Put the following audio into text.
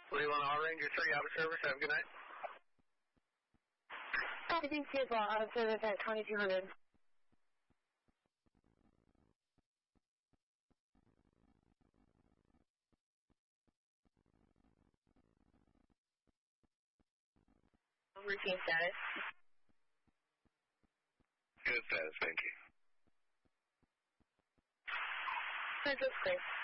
Leland All Ranger 3, out of service. Have a good night. Copy, thanks as well. Out of service at 2200. Routine status. Good status, thank you. That's great.